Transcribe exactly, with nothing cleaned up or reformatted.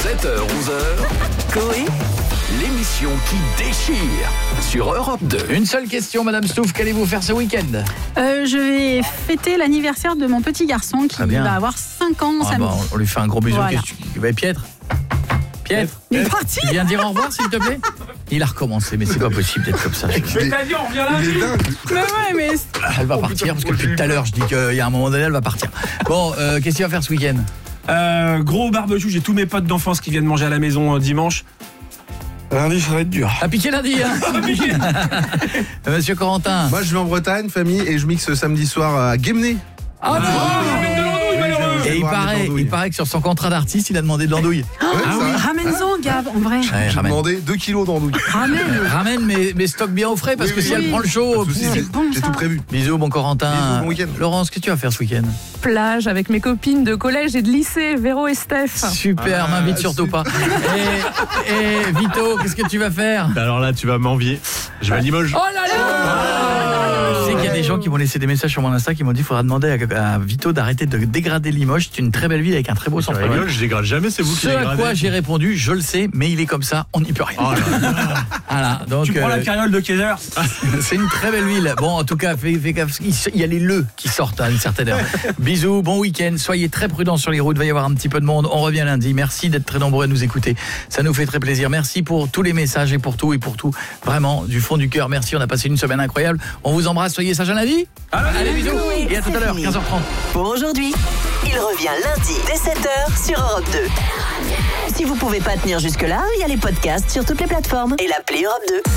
sept heures onze heures, Coé, l'émission qui déchire sur Europe deux. Une seule question, Madame Stouff, qu'allez-vous faire ce week-end? euh, Je vais fêter l'anniversaire de mon petit garçon qui va avoir cinq ans ah samedi. bah, on lui fait un gros bisou. Voilà. Il va Pietre Pietre Il est parti. Tu viens dire au revoir, s'il te plaît? Il a recommencé, mais c'est pas possible d'être comme ça. Mais t'as dit, on revient lundi. Mais ouais, mais... Elle va partir, parce que depuis tout à l'heure, je dis qu'il y a un moment donné, elle va partir. Bon, euh, qu'est-ce qu'il va faire ce week-end? Euh, gros barbecue, j'ai tous mes potes d'enfance qui viennent manger à la maison euh, dimanche. Lundi, ça va être dur. À piquer lundi, hein. Monsieur Corentin. Moi, je vais en Bretagne, famille, et je mixe samedi soir à Guémené. Ah, bon. ramène de l'andouille, malheureux. Et il paraît, il paraît que sur son contrat d'artiste, il a demandé de l'andouille. Ah, Ouais, oui, ça va. ramène-en, Gab, en vrai. Ouais, J'ai ramène. demandé deux kilos d'andouille. Ramène. Ramène, mais, mais stocke bien au frais, parce Oui, que oui, si oui. elle prend le show... Pas de soucis, c'est j'ai bon, j'ai ça. tout prévu. Bisous, bon Corentin. Bisous, bon week-end. Laurence, qu'est-ce que tu vas faire ce week-end? Plage avec mes copines de collège et de lycée, Véro et Steph. Super, Ah, m'invite surtout pas. Et, et Vito, qu'est-ce que tu vas faire? Alors là, tu vas m'envier. Je vais à Limoges. Oh là là! Je sais qu'il y a des gens qui m'ont laissé des messages sur mon Insta qui m'ont dit qu'il faudra demander à, à Vito d'arrêter de dégrader Limoges. C'est une très belle ville avec un très beau Je centre. rigole, je dégrade jamais, c'est vous qui Ce à dégradez. quoi j'ai répondu, je le sais, mais il est comme ça, on n'y peut rien. Oh là là. Voilà, donc Tu prends euh, la carriole de Kaiser. c'est une très belle ville. Bon, en tout cas, fais, fais gaffe, il y a les le qui sortent à une certaine heure. Bisous, bon week-end, soyez très prudents sur les routes, il va y avoir un petit peu de monde. On revient lundi. Merci d'être très nombreux à nous écouter. Ça nous fait très plaisir. Merci pour tous les messages et pour tout et pour tout. Vraiment, du fond du cœur, merci. On a passé une semaine incroyable. On vous embrasse, soyez sages à lundi. Allez, bisous. Et à tout à l'heure, quinze heures trente. Pour aujourd'hui, il revient lundi dès sept heures sur Europe deux. Si vous pouvez pas tenir jusque-là, il y a les podcasts sur toutes les plateformes et l'appli Europe deux.